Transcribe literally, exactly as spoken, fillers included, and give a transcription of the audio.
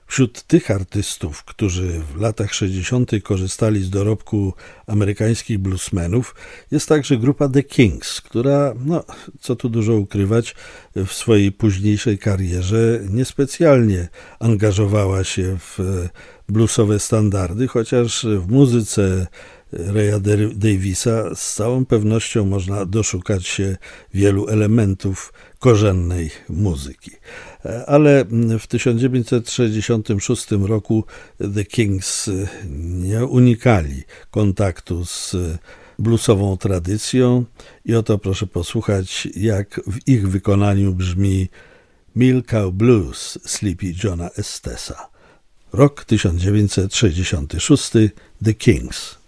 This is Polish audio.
Wśród tych artystów, którzy w latach sześćdziesiątych korzystali z dorobku amerykańskich bluesmenów, jest także grupa The Kings, która, no, co tu dużo ukrywać, w swojej późniejszej karierze niespecjalnie angażowała się w bluesowe standardy, chociaż w muzyce Raya Davisa z całą pewnością można doszukać się wielu elementów korzennej muzyki. Ale w tysiąc dziewięćset sześćdziesiątym szóstym roku The Kings nie unikali kontaktu z bluesową tradycją i oto proszę posłuchać, jak w ich wykonaniu brzmi Milk Cow Blues Sleepy Johna Estesa. Rok tysiąc dziewięćset sześćdziesiąty szósty. The Kings.